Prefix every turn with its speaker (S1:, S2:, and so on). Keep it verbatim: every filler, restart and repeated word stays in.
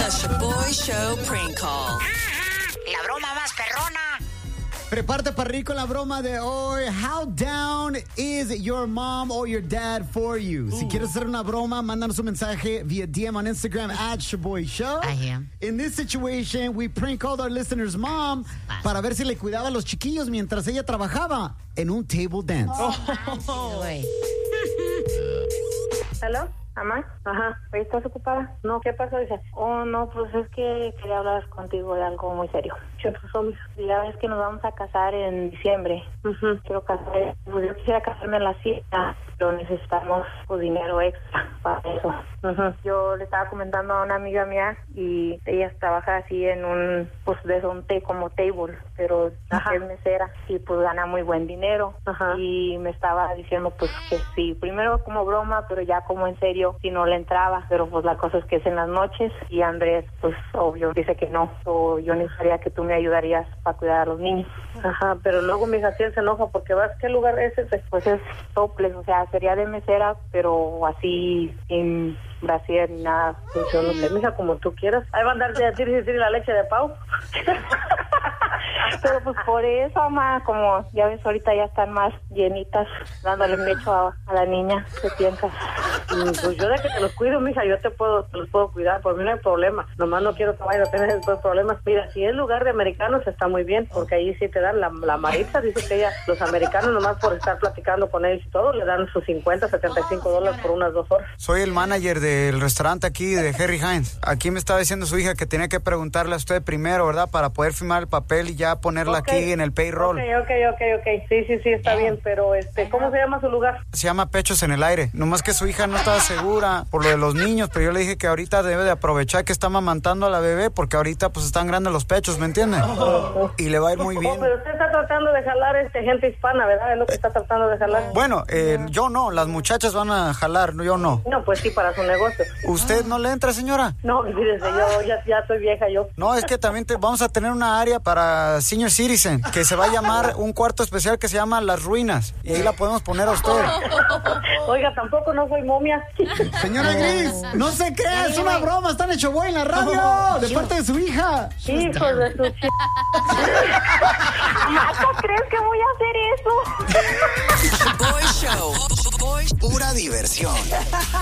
S1: The Shaboy Show Prank Call.
S2: La broma más perrona.
S3: Prepárate para reír con la broma de hoy. How down is your mom or your dad for you? Si quieres hacer una broma, mándanos un mensaje via D M on Instagram at Shaboy Show.
S2: I am.
S3: In this situation, we prank called our listener's mom para ver si le cuidaba a los chiquillos mientras ella trabajaba en un table dance.
S2: Oh, güey.
S4: ¿Aló? ¿Mamá? Ajá. ¿Estás ocupada? No, ¿qué pasó? Dice, oh, no, pues es que quería hablar contigo de algo muy serio. ¿Qué pasó, mija? Ya ves que nos vamos a casar en diciembre. Uh-huh. Quiero casar, pues yo quisiera casarme en la cita, pero necesitamos pues, dinero extra para eso. Uh-huh. Yo le estaba comentando a una amiga mía y ella trabaja así en un, pues de un té como table, pero es mesera y pues gana muy buen dinero. Ajá. Y me estaba diciendo pues que sí, primero como broma, pero ya como en serio, si no le entraba, pero pues la cosa es que es en las noches y Andrés pues obvio dice que no, o yo necesitaría que tú me ayudarías para cuidar a los niños. Ajá, pero luego mi hija sí se enoja porque vas, ¿qué lugar es ese? Pues es topless, o sea, sería de mesera, pero así sin brasier ni nada. Pues yo no sé, mija, como tú quieras. Ahí va a andar de decir, decir la leche de Pau. Pero pues por eso, mamá, como ya ves, ahorita ya están más llenitas, dándole pecho a, a la niña. ¿Qué piensas? Pues yo de que te los cuido, mija, yo te puedo, te los puedo cuidar, por mí no hay problema. Nomás no quiero que vayas a tener después problemas. Mira, si es lugar de americanos está muy bien, porque ahí sí te dan la, la Maritza, dice que ella, los americanos nomás por estar platicando con ellos y todo, le dan sus cincuenta, setenta y cinco dólares por unas dos horas.
S5: Soy el manager del restaurante aquí de Harry Hines. Aquí me estaba diciendo su hija que tenía que preguntarle a usted primero, ¿verdad? Para poder firmar el papel y ya ponerla okay. Aquí en el payroll.
S4: Ok, ok, ok, ok. Sí, sí, sí, está bien, pero este, ¿cómo se llama su lugar?
S5: Se llama Pechos en el Aire. Nomás que su hija no estaba segura por lo de los niños, pero yo le dije que ahorita debe de aprovechar que está mamantando a la bebé porque ahorita pues están grandes los pechos, ¿me entiende? Oh. Y le va a ir muy bien.
S4: Oh, pero usted está tratando de jalar este gente hispana, ¿verdad? Es lo que está tratando de jalar.
S5: Bueno, eh, yo no, las muchachas van a jalar, yo no.
S4: No, pues sí, para su negocio.
S5: ¿Usted no le entra, señora?
S4: No, fíjese, yo ya, ya estoy vieja yo.
S5: No, es que también te, vamos a tener una área para senior citizen, que se va a llamar un cuarto especial que se llama Las Ruinas, y ahí la podemos poner a usted.
S4: Oiga, tampoco no soy momia.
S3: Señora Gris, no se crea, es una broma, están hecho boy en la radio, de parte de su hija.
S4: Hijo de su ch... ¿Hasta crees que voy a hacer eso?
S1: Boy Show.
S2: Pura diversión.